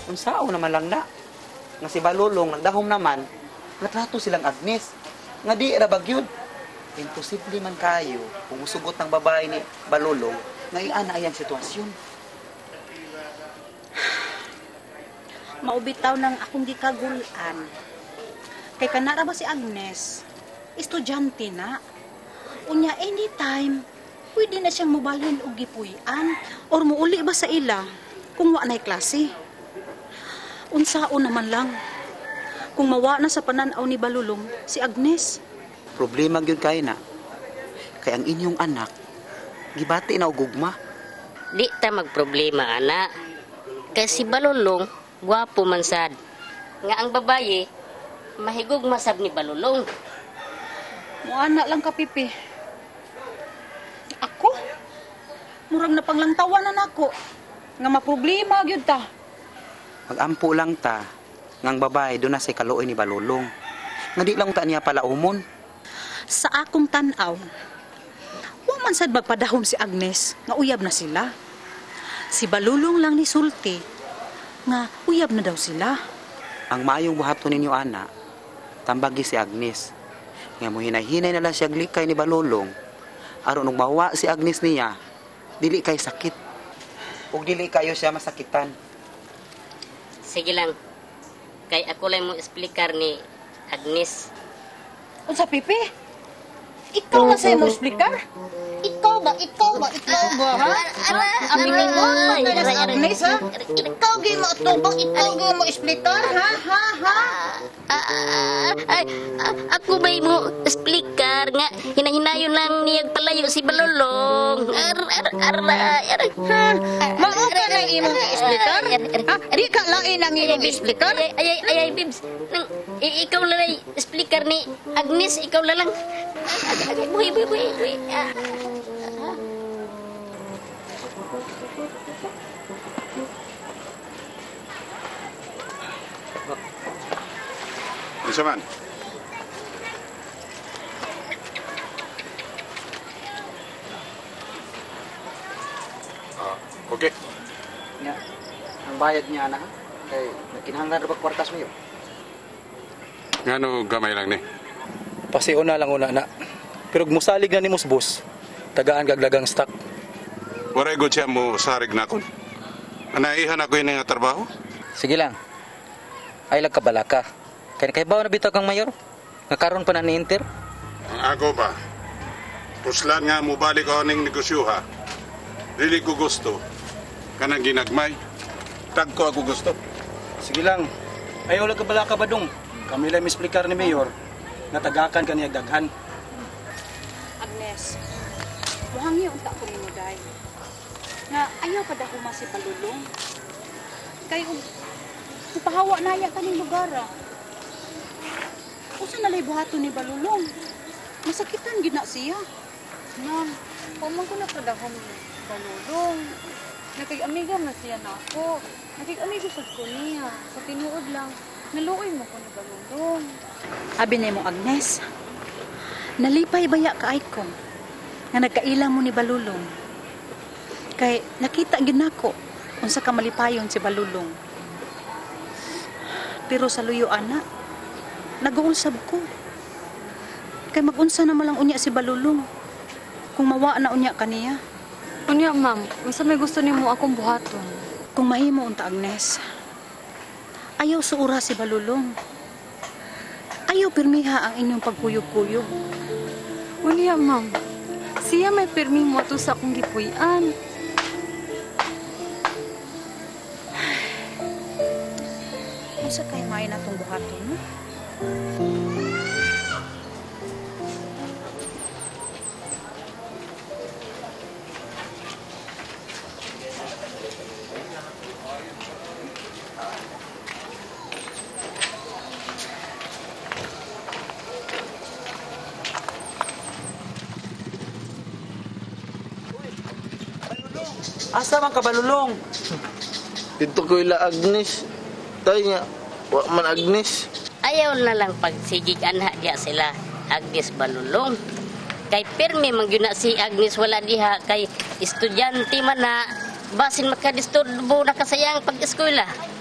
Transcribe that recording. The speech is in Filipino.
Unsao naman lang na. Nga si Balulong, nagdahom naman, natrato silang Agnes. Nga di ra bagyod. Imposible man kayo kung usugot ng babae ni Balulong nga iana ayang sitwasyon. Maubitaw ng akong gikagulan. Kay kanara ba si Agnes? Estudyante na. Unya anytime, pwede na siyang mobalhin og gipuy-an or muuli ba sa ila kung wa nay klase. Unsao naman lang kung mawa na sa pananaw ni Balulong si Agnes. Problema gyud kay na. Kay ang inyong anak gibati na og gugma. Di ta magproblema, ana. Kay si Balulong, gwapo man sad. Nga ang babaye, mahigog masab ni Balulong. Muana lang ka, Pipi. Ako? Murag na panglangtawanan ako. Nga maproblema gyud ta. Magampo lang ta ngang babae do na say kaluoy ni Balulong. Nga di lang ta niya pala umon. Sa akong tanaw, wa man sad magpadahom si Agnes nga uyab na sila. Si Balulong lang ni sulti nga uyab na daw sila. Ang maayong buhaton ninyo ana, tambagi si Agnes. Nga mo hinay-hinay na lang siya glikay ni Balulong. Aron og mawa si Agnes niya, dili kay sakit. Ug dili kayo siya masakitan. Sige lang. Kay ako lang mo explicar ni Agnes. Unsa, Pipi? Ikaw na sa'yo mo explicar? Ikaw ba, ha? Ang mingon mo na sa Agnes, ha? Ikaw mo tubang, ikaw mo explicar, ha? Ako ba'y mo explicar nga hinahinayon lang niyag palayo si Balulong. Mao ka na imong explicar? Ha? Di ka lang inang imong explicar? Ay, Bibs. Ikaw lang explicar ni Agnes, ikaw lang. Buhi. Isa man. Okay. Nya, ang bayad niya ana, kay nakinahanglan ra ba kwartas mo yo? Ngano gamay lang ni. Pasiuna lang una na. Pero musalig na ni mos boss. Tagaan gaglagang stock. Waray gud siya mo sarig na kon. Anaihan ako ini nga trabaho. Sige lang. Ay lag kabalaka. Kay bawo na bitaw kang mayor. Nga karon pa na ni Inter. Ang ako ba? Puslan nga mo balik ako ning negosyo ha. Dili ko gusto. Kanang ginagmay. Tag ko ako gusto. Sige lang. Ayaw lag kabalaka ba dong? Kami lang misplikar ni mayor. Natagakan ka niya daghan. Agnes, muhangi unta ko nimo day. Nga ayaw pa daw si Balulong. Kay upahawa na ya kaning lugar. Usa na lay buhaton ni Balulong. Masakitan gid na siya. Ma'am, pamang ko na kadahom ni Balulong. Nakig-amiga na siya na ako. Nakig-amiga sa ko niya. Sa tinuod lang, naluoy mo ko ni Balulong. Abi nimo Agnes. Nalipay baya kaay ko nga nagkaila mo ni Balulong. Kay nakita gid nako unsa ka malipayon si Balulong. Pero sa luyo ana, nag-uusab ko. Kay mag-unsa na malang unya si Balulong. Kung mawa na unya kaniya. Unya, ma'am, unsa may gusto nimo akong buhaton? Kung mahimo unta Agnes. Ayaw suura si Balulong. Ayaw pirmiha ang inyong pagkuyog-kuyog. Unya, ma'am, siya may pirmi mo to sa akong gipuy-an. Unsa kay may natong buhaton no? Asa man ka Balulong? Dito ko ila Agnes. Tayo nga, wa man Agnes. Ayaw na lang pagsigig anha diya sila Agnes Balulong. Kay pirmi man gyud na si Agnes wala diha kay estudyante man na basin makadisturbo na kasayang pag-eskwela.